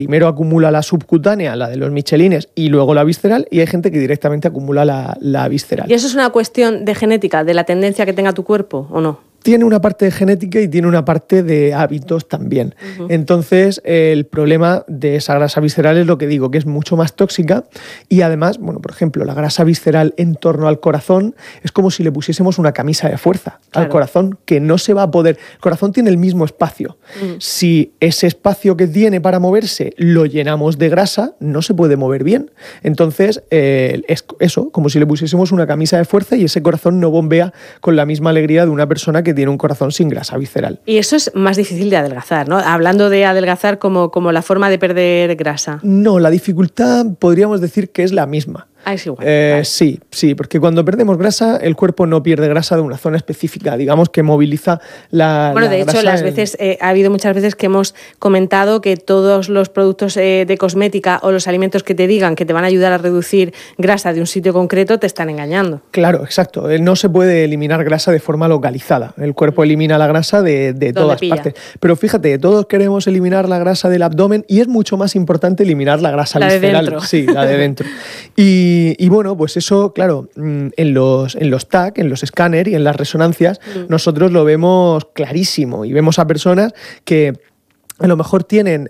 primero acumula la subcutánea, la de los michelines, y luego la visceral, y hay gente que directamente acumula la visceral. ¿Y eso es una cuestión de genética, de la tendencia que tenga tu cuerpo o no? Tiene una parte de genética y tiene una parte de hábitos también. Entonces, el problema de esa grasa visceral es lo que digo, que es mucho más tóxica y además, bueno, por ejemplo, la grasa visceral en torno al corazón es como si le pusiésemos una camisa de fuerza al corazón, que no se va a poder... El corazón tiene el mismo espacio. Si ese espacio que tiene para moverse lo llenamos de grasa, no se puede mover bien. Entonces, es eso, como si le pusiésemos una camisa de fuerza y ese corazón no bombea con la misma alegría de una persona que tiene un corazón sin grasa visceral. Y eso es más difícil de adelgazar, ¿no? Hablando de adelgazar como la forma de perder grasa. No, la dificultad podríamos decir que es la misma. Ah, es igual. Vale. Sí, porque cuando perdemos grasa, el cuerpo no pierde grasa de una zona específica, digamos que moviliza la Bueno, de hecho, ha habido muchas veces que hemos comentado que todos los productos de cosmética o los alimentos que te digan que te van a ayudar a reducir grasa de un sitio concreto te están engañando. Claro, exacto. No se puede eliminar grasa de forma localizada. El cuerpo elimina la grasa de todas partes. Pero fíjate, todos queremos eliminar la grasa del abdomen y es mucho más importante eliminar la grasa visceral. De dentro. Sí, la de dentro. Y bueno, pues eso, claro, en los TAC, en los escáneres y en las resonancias, nosotros lo vemos clarísimo y vemos a personas que a lo mejor tienen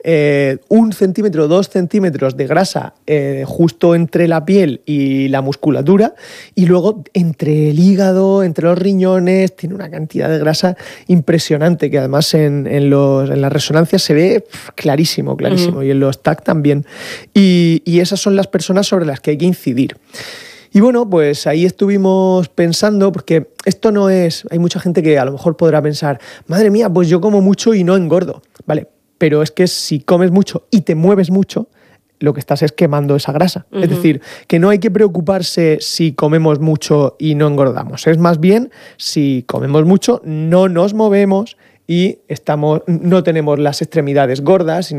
1 centímetro, 2 centímetros de grasa justo entre la piel y la musculatura, y luego entre el hígado, entre los riñones, tiene una cantidad de grasa impresionante que además en las resonancias se ve clarísimo, y en los TAC también. Y esas son las personas sobre las que hay que incidir. Y bueno, pues ahí estuvimos pensando, porque esto no es... Hay mucha gente que a lo mejor podrá pensar, madre mía, pues yo como mucho y no engordo, ¿vale? Pero es que si comes mucho y te mueves mucho, lo que estás es quemando esa grasa. Es decir, que no hay que preocuparse si comemos mucho y no engordamos. Es más bien, si comemos mucho, no nos movemos y no tenemos las extremidades gordas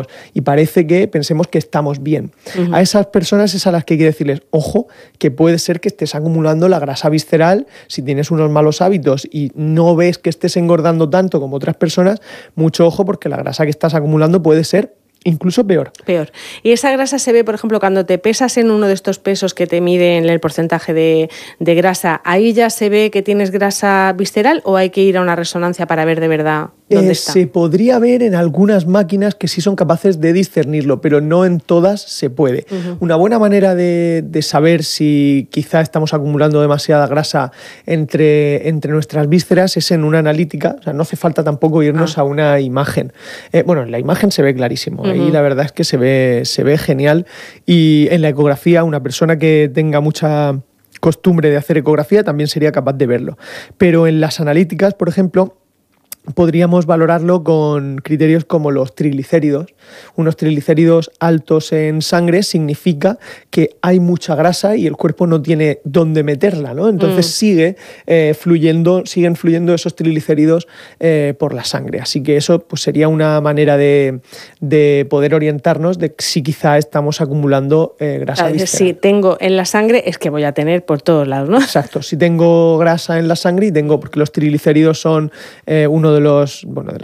y parece que pensemos que estamos bien. A esas personas es a las que hay que decirles, ojo, que puede ser que estés acumulando la grasa visceral. Si tienes unos malos hábitos y no ves que estés engordando tanto como otras personas, mucho ojo, porque la grasa que estás acumulando puede ser incluso peor. Y esa grasa se ve, por ejemplo, cuando te pesas en uno de estos pesos que te miden el porcentaje de grasa, ¿ahí ya se ve que tienes grasa visceral o hay que ir a una resonancia para ver de verdad dónde está? Se podría ver en algunas máquinas que sí son capaces de discernirlo, pero no en todas se puede. Una buena manera de saber si quizá estamos acumulando demasiada grasa entre nuestras vísceras es en una analítica. O sea, no hace falta tampoco irnos a una imagen. Bueno, en la imagen se ve clarísimo. Ahí la verdad es que se ve genial. Y en la ecografía, una persona que tenga mucha costumbre de hacer ecografía también sería capaz de verlo. Pero en las analíticas, por ejemplo, podríamos valorarlo con criterios como los triglicéridos. Unos triglicéridos altos en sangre significa que hay mucha grasa y el cuerpo no tiene dónde meterla, ¿no? Entonces siguen fluyendo esos triglicéridos por la sangre. Así que eso pues, sería una manera de poder orientarnos de si quizá estamos acumulando grasa visceral. Si tengo en la sangre es que voy a tener por todos lados, ¿no? Exacto. Si tengo grasa en la sangre porque los triglicéridos son uno de los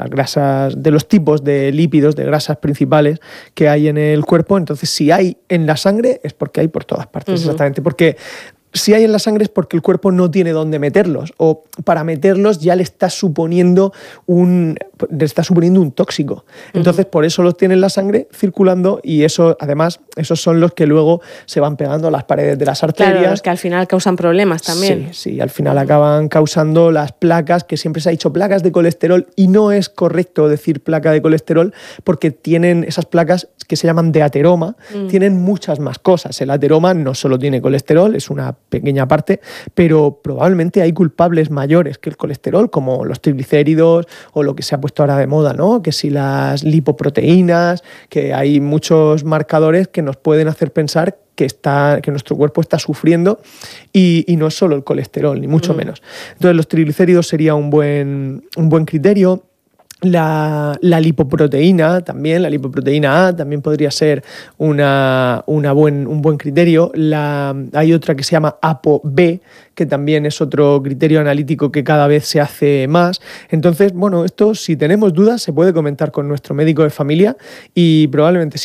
tipos de lípidos, de grasas principales que hay en el cuerpo. Entonces, si hay en la sangre es porque hay por todas partes, exactamente. Porque si hay en la sangre es porque el cuerpo no tiene dónde meterlos, o para meterlos ya le está suponiendo un tóxico. Entonces, por eso los tiene en la sangre circulando, y eso, además, esos son los que luego se van pegando a las paredes de las arterias. Claro, los que al final causan problemas también. Sí, al final acaban causando las placas, que siempre se ha dicho placas de colesterol, y no es correcto decir placa de colesterol porque tienen esas placas que se llaman de ateroma, tienen muchas más cosas. El ateroma no solo tiene colesterol, es una pequeña parte, pero probablemente hay culpables mayores que el colesterol, como los triglicéridos o lo que se ha puesto ahora de moda, ¿no? Que si las lipoproteínas, que hay muchos marcadores que nos pueden hacer pensar que nuestro cuerpo está sufriendo, y no es solo el colesterol, ni mucho menos. Entonces los triglicéridos sería un buen criterio. La lipoproteína también, la lipoproteína A también podría ser un buen criterio. Hay otra que se llama ApoB, que también es otro criterio analítico que cada vez se hace más. Entonces, bueno, esto si tenemos dudas se puede comentar con nuestro médico de familia y probablemente